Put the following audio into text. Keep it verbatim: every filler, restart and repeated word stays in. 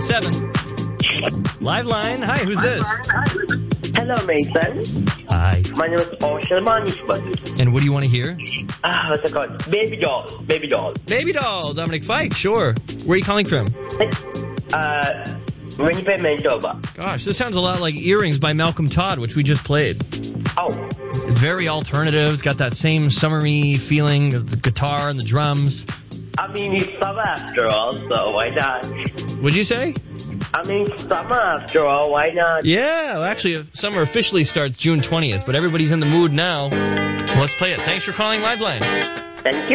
Seven. Live line. Hi, who's this? Hello, Mason. Hi. My name is Oshel Manishwar. And what do you want to hear? Ah, what's it called? Baby doll. Baby doll. Baby doll, Dominic Fike, sure. Where are you calling from? Uh, Winnipeg, Manitoba. Gosh, this sounds a lot like Earrings by Malcolm Todd, which we just played. Oh. It's very alternative. It's got that same summery feeling of the guitar and the drums. I mean, it's summer after all, so why not? What'd you say? I mean, summer after all, why not? Yeah, well, actually, summer officially starts June twentieth, but everybody's in the mood now. Let's play it. Thanks for calling Liveline. Thank you.